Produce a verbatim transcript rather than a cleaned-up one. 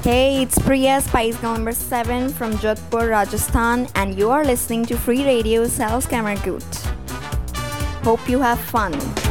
Hey, it's Priya, Spice Girl number seven from Jodhpur, Rajasthan, and you are listening to Free Radio Sal's Camera Good. Hope you have fun.